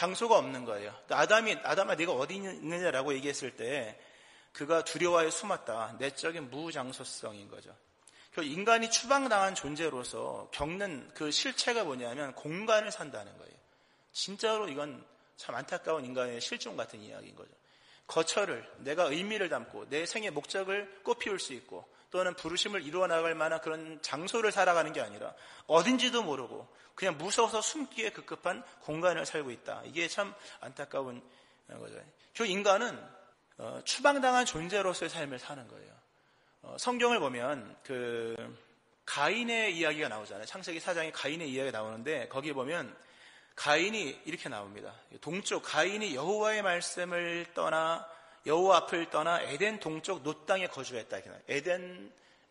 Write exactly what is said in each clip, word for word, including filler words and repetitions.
장소가 없는 거예요. 아담이, 아담아 네가 어디 있느냐라고 얘기했을 때 그가 두려워하여 숨었다. 내적인 무장소성인 거죠. 인간이 추방당한 존재로서 겪는 그 실체가 뭐냐면 공간을 산다는 거예요. 진짜로 이건 참 안타까운 인간의 실종 같은 이야기인 거죠. 거처를, 내가 의미를 담고 내 생의 목적을 꽃피울 수 있고 또는 부르심을 이루어 나갈 만한 그런 장소를 살아가는 게 아니라 어딘지도 모르고 그냥 무서워서 숨기에 급급한 공간을 살고 있다. 이게 참 안타까운 거죠. 그 인간은 추방당한 존재로서의 삶을 사는 거예요. 성경을 보면 그 가인의 이야기가 나오잖아요. 창세기 사 장에 가인의 이야기가 나오는데 거기에 보면 가인이 이렇게 나옵니다. 동쪽 가인이 여호와의 말씀을 떠나 여호와 앞을 떠나 에덴 동쪽 놋 땅에 거주했다. 에덴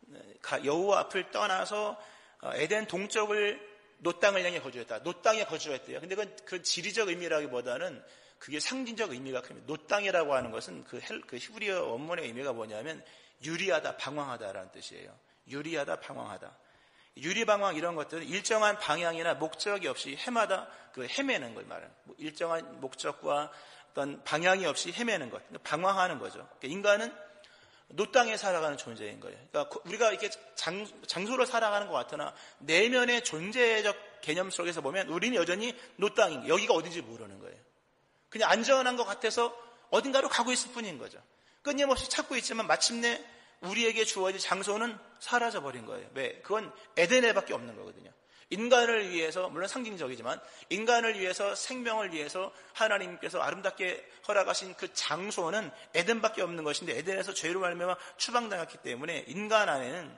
여호와 앞을 떠나서 에덴 동쪽을 놋 땅을 향해 거주했다. 놋 땅에 거주했대요. 근데 그건 그 지리적 의미라기보다는 그게 상징적 의미가 큽니다. 놋 땅이라고 하는 것은 그, 헬, 그 히브리어 원문의 의미가 뭐냐면 유리하다, 방황하다라는 뜻이에요. 유리하다, 방황하다. 유리방황 이런 것들은 일정한 방향이나 목적이 없이 해마다 그 헤매는 걸 말하는 뭐 일정한 목적과 어떤 방향이 없이 헤매는 것, 방황하는 거죠. 그러니까 인간은 놋 땅에 살아가는 존재인 거예요. 그러니까 우리가 이렇게 장, 장소로 살아가는 것 같으나 내면의 존재적 개념 속에서 보면 우리는 여전히 놋 땅인 거예요. 여기가 어딘지 모르는 거예요. 그냥 안전한 것 같아서 어딘가로 가고 있을 뿐인 거죠. 끊임없이 찾고 있지만 마침내 우리에게 주어진 장소는 사라져버린 거예요. 왜? 그건 에덴에밖에 없는 거거든요. 인간을 위해서, 물론 상징적이지만 인간을 위해서, 생명을 위해서 하나님께서 아름답게 허락하신 그 장소는 에덴밖에 없는 것인데 에덴에서 죄로 말미암아 추방당했기 때문에 인간 안에는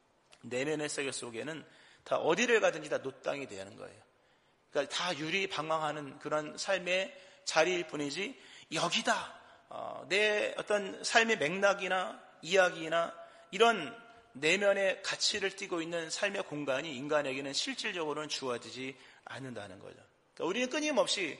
내면의 세계 속에는 다 어디를 가든지 다 놋 땅이 되는 거예요. 그러니까 다 유리방황하는 그런 삶의 자리일 뿐이지 여기다 어, 내 어떤 삶의 맥락이나 이야기나 이런 내면의 가치를 띠고 있는 삶의 공간이 인간에게는 실질적으로는 주어지지 않는다는 거죠. 그러니까 우리는 끊임없이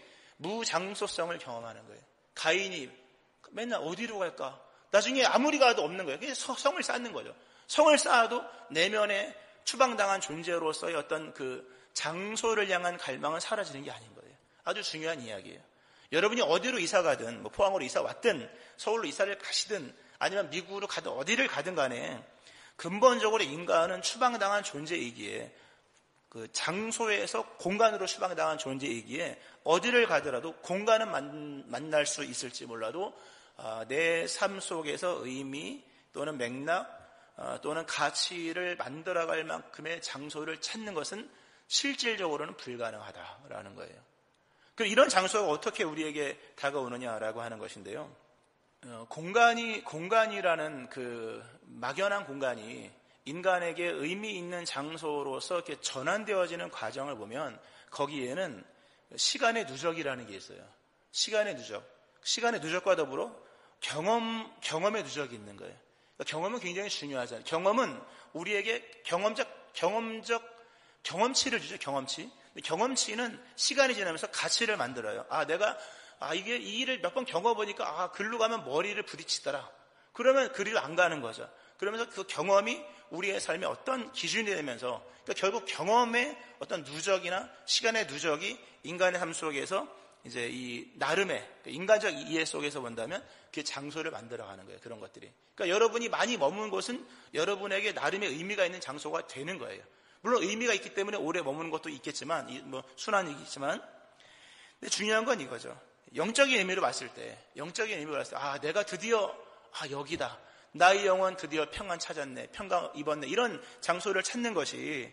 무장소성을 경험하는 거예요. 가인이 맨날 어디로 갈까? 나중에 아무리 가도 없는 거예요. 그냥 성을 쌓는 거죠. 성을 쌓아도 내면에 추방당한 존재로서의 어떤 그 장소를 향한 갈망은 사라지는 게 아닌 거예요. 아주 중요한 이야기예요. 여러분이 어디로 이사 가든, 뭐 포항으로 이사 왔든, 서울로 이사를 가시든, 아니면 미국으로 가든 어디를 가든 간에 근본적으로 인간은 추방당한 존재이기에 그 장소에서 공간으로 추방당한 존재이기에 어디를 가더라도 공간은 만, 만날 수 있을지 몰라도 어, 내 삶 속에서 의미 또는 맥락 어, 또는 가치를 만들어갈 만큼의 장소를 찾는 것은 실질적으로는 불가능하다라는 거예요. 그럼 이런 장소가 어떻게 우리에게 다가오느냐라고 하는 것인데요. 어, 공간이, 공간이라는 그 막연한 공간이 인간에게 의미 있는 장소로서 이렇게 전환되어지는 과정을 보면 거기에는 시간의 누적이라는 게 있어요. 시간의 누적. 시간의 누적과 더불어 경험, 경험의 누적이 있는 거예요. 그러니까 경험은 굉장히 중요하잖아요. 경험은 우리에게 경험적, 경험적, 경험치를 주죠, 경험치. 근데 경험치는 시간이 지나면서 가치를 만들어요. 아, 내가 아, 이게, 이 일을 몇 번 겪어보니까, 아, 글로 가면 머리를 부딪히더라. 그러면 그리로 안 가는 거죠. 그러면서 그 경험이 우리의 삶에 어떤 기준이 되면서, 그러니까 결국 경험의 어떤 누적이나 시간의 누적이 인간의 삶 속에서 이제 이 나름의, 인간적 이해 속에서 본다면 그게 장소를 만들어가는 거예요. 그런 것들이. 그러니까 여러분이 많이 머무는 곳은 여러분에게 나름의 의미가 있는 장소가 되는 거예요. 물론 의미가 있기 때문에 오래 머무는 것도 있겠지만, 뭐, 순환이겠지만, 근데 중요한 건 이거죠. 영적인 의미로 봤을 때, 영적인 의미로 봤을 때, 아, 내가 드디어, 아, 여기다. 나의 영혼 드디어 평안 찾았네. 평강 입었네. 이런 장소를 찾는 것이,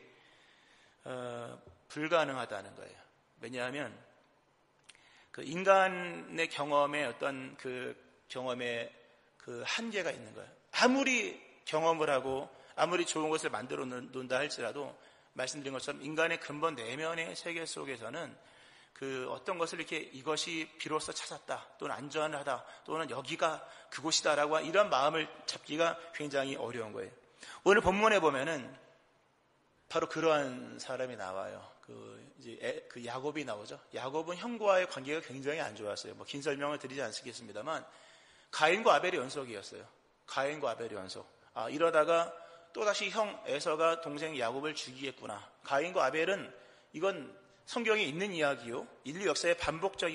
어, 불가능하다는 거예요. 왜냐하면, 그 인간의 경험에 어떤 그 경험에 그 한계가 있는 거예요. 아무리 경험을 하고, 아무리 좋은 것을 만들어 놓는다 할지라도, 말씀드린 것처럼 인간의 근본 내면의 세계 속에서는 그 어떤 것을 이렇게 이것이 비로소 찾았다 또는 안전하다 또는 여기가 그곳이다라고 이런 마음을 잡기가 굉장히 어려운 거예요. 오늘 본문에 보면은 바로 그러한 사람이 나와요. 그 이제 애, 그 야곱이 나오죠. 야곱은 형과의 관계가 굉장히 안 좋았어요. 뭐 긴 설명을 드리지 않겠습니다만 가인과 아벨의 연속이었어요. 가인과 아벨의 연속. 아, 이러다가 또다시 형 에서가 동생 야곱을 죽이겠구나. 가인과 아벨은 이건 성경에 있는 이야기요. 인류 역사의 반복적인